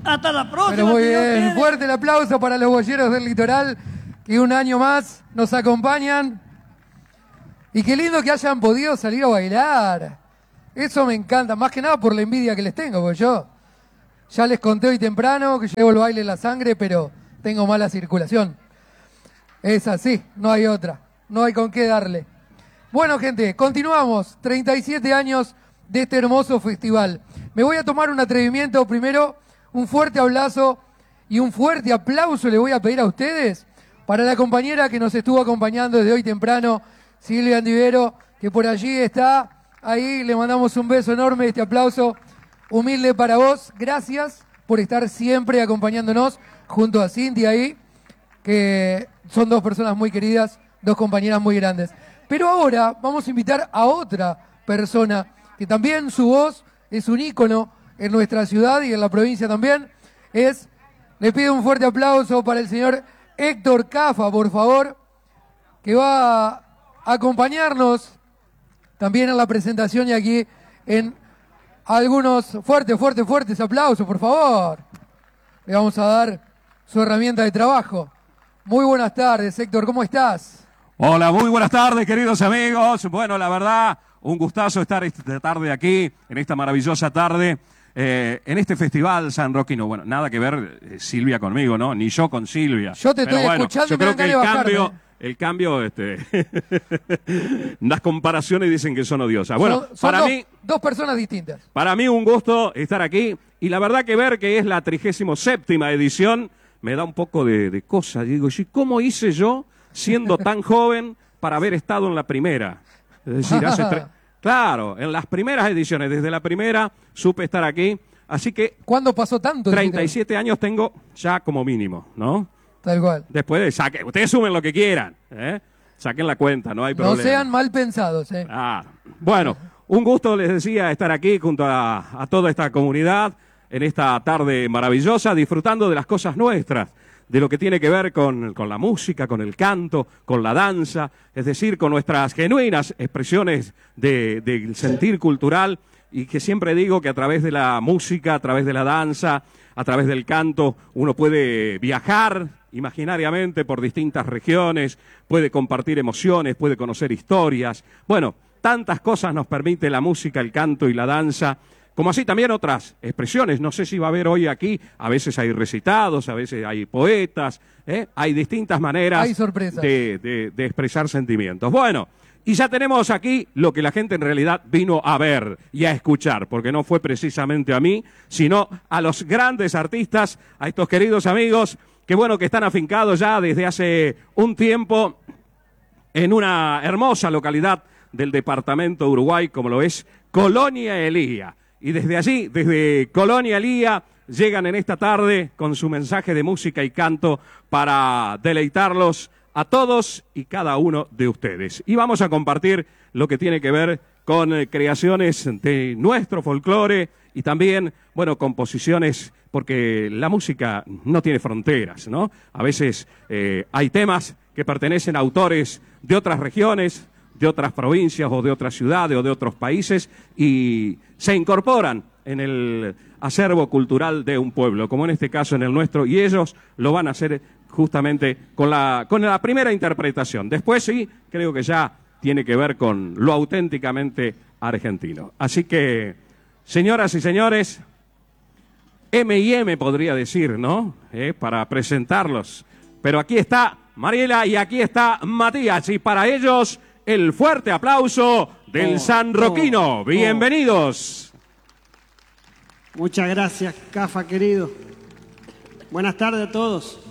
Hasta la próxima. Pero muy bien, fuerte el aplauso para los boyeros del litoral que un año más nos acompañan. Y qué lindo que hayan podido salir a bailar. Eso me encanta, más que nada por la envidia que les tengo, porque yo ya les conté hoy temprano que llevo el baile en la sangre, pero tengo mala circulación. Es así, no hay otra, no hay con qué darle. Bueno, gente, continuamos, 37 años de este hermoso festival. Me voy a tomar un atrevimiento, primero un fuerte abrazo y un fuerte aplauso le voy a pedir a ustedes para la compañera que nos estuvo acompañando desde hoy temprano, Silvia Andivero, que por allí está, ahí le mandamos un beso enorme, este aplauso humilde para vos. Gracias por estar siempre acompañándonos junto a Cintia ahí, que son dos personas muy queridas, dos compañeras muy grandes. Pero ahora vamos a invitar a otra persona que también su voz es un ícono en nuestra ciudad y en la provincia también. Le pido un fuerte aplauso para el señor Héctor Cafa, por favor, que va a acompañarnos también en la presentación y aquí en algunos fuertes aplausos, por favor. Le vamos a dar su herramienta de trabajo. Muy buenas tardes, Héctor, ¿cómo estás? Hola, muy buenas tardes, queridos amigos. Bueno, la verdad, un gustazo estar esta tarde aquí, en esta maravillosa tarde, en este festival sanroquino. Bueno, nada que ver Silvia conmigo, ¿no? Ni yo con Silvia. Yo te estoy escuchando yo y me creo dan ganas de bajarme. El cambio, las comparaciones dicen que son odiosas. Bueno, son para mí, dos personas distintas. Para mí un gusto estar aquí y la verdad que ver que es la 37ª edición me da un poco de cosa. Digo, ¿y cómo hice yo, siendo tan joven, para haber estado en la primera? Es decir, claro, en las primeras ediciones, desde la primera supe estar aquí. Así que... ¿Cuándo pasó tanto? 37 años tengo ya como mínimo, ¿no? Tal cual. Después de ustedes sumen lo que quieran, saquen la cuenta, no hay problema. No sean mal pensados, Claro. Bueno, un gusto, les decía, estar aquí junto a toda esta comunidad en esta tarde maravillosa, disfrutando de las cosas nuestras, de lo que tiene que ver con la música, con el canto, con la danza, es decir, con nuestras genuinas expresiones del sentir cultural, y que siempre digo que a través de la música, a través de la danza, a través del canto, uno puede viajar imaginariamente por distintas regiones, puede compartir emociones, puede conocer historias. Bueno, tantas cosas nos permite la música, el canto y la danza, como así también otras expresiones. No sé si va a haber hoy aquí, a veces hay recitados, a veces hay poetas, hay distintas maneras hay sorpresas de expresar sentimientos. Bueno, y ya tenemos aquí lo que la gente en realidad vino a ver y a escuchar, porque no fue precisamente a mí, sino a los grandes artistas, a estos queridos amigos, que bueno, que están afincados ya desde hace un tiempo en una hermosa localidad del departamento de Uruguay, como lo es Colonia Elía. Y desde allí, desde Colonia Elía, llegan en esta tarde con su mensaje de música y canto para deleitarlos a todos y cada uno de ustedes. Y vamos a compartir lo que tiene que ver con creaciones de nuestro folclore y también, bueno, composiciones, porque la música no tiene fronteras, ¿no? A veces hay temas que pertenecen a autores de otras regiones, de otras provincias o de otras ciudades o de otros países y se incorporan en el acervo cultural de un pueblo, como en este caso en el nuestro, y ellos lo van a hacer justamente con la primera interpretación. Después sí, creo que ya tiene que ver con lo auténticamente argentino. Así que, señoras y señores, M&M podría decir, ¿no? Para presentarlos. Pero aquí está Mariela y aquí está Matías, y para ellos el fuerte aplauso del sanroquino. Bienvenidos. Muchas gracias, Cafa, querido. Buenas tardes a todos.